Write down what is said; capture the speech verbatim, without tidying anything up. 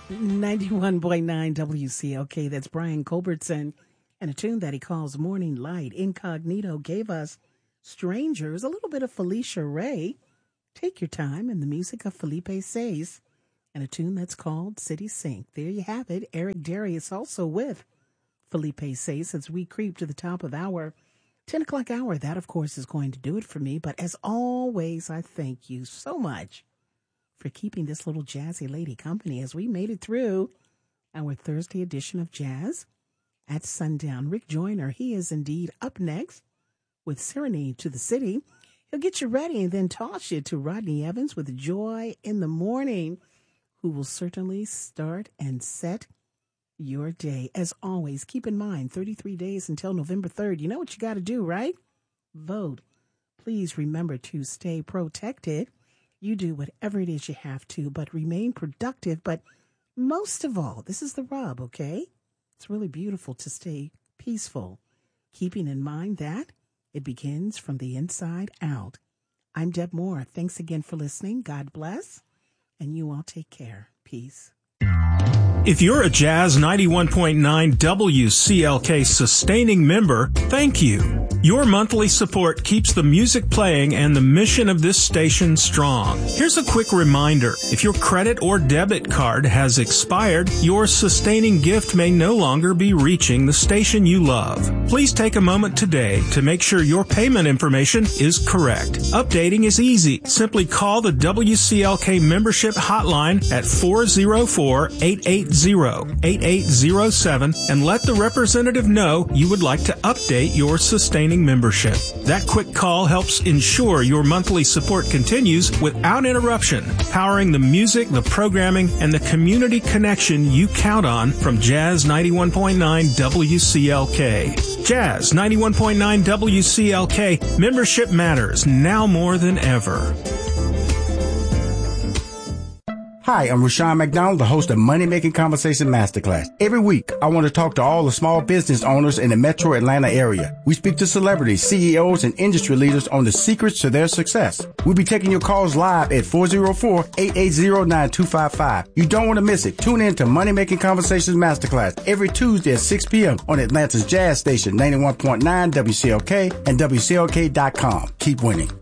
ninety-one point nine W C L K, that's Brian Culbertson, and a tune that he calls Morning Light. Incognito gave us Strangers, a little bit of Felicia Ray, Take Your Time, and the music of Felipe Says, and a tune that's called City Sink. There you have it. Eric Darius also with Felipe Says as we creep to the top of our ten o'clock hour. That, of course, is going to do it for me, but as always, I thank you so much for keeping this little jazzy lady company as we made it through our Thursday edition of Jazz at Sundown. Rick Joyner, he is indeed up next with Serenade to the City. He'll get you ready and then toss you to Rodney Evans with Joy in the Morning, who will certainly start and set your day. As always, keep in mind, thirty-three days until November third. You know what you got to do, right? Vote. Please remember to stay protected. You do whatever it is you have to, but remain productive. But most of all, this is the rub, okay? It's really beautiful to stay peaceful, keeping in mind that it begins from the inside out. I'm Deb Moore. Thanks again for listening. God bless, and you all take care. Peace. If you're a Jazz ninety-one point nine W C L K sustaining member, thank you. Your monthly support keeps the music playing and the mission of this station strong. Here's a quick reminder. If your credit or debit card has expired, your sustaining gift may no longer be reaching the station you love. Please take a moment today to make sure your payment information is correct. Updating is easy. Simply call the W C L K membership hotline at four oh four, eight eight zero, eight eight zero seven and let the representative know you would like to update your sustaining membership. That quick call helps ensure your monthly support continues without interruption, powering the music, the programming, and the community connection you count on from Jazz ninety-one point nine W C L K. Jazz ninety-one point nine W C L K, membership matters now more than ever. Hi, I'm Rushion McDonald, the host of Money Making Conversation Masterclass. Every week, I want to talk to all the small business owners in the metro Atlanta area. We speak to celebrities, C E Os, and industry leaders on the secrets to their success. We'll be taking your calls live at four oh four, eight eight zero, nine two five five. You don't want to miss it. Tune in to Money Making Conversations Masterclass every Tuesday at six p.m. on Atlanta's Jazz Station, ninety-one point nine W C L K and W C L K dot com. Keep winning.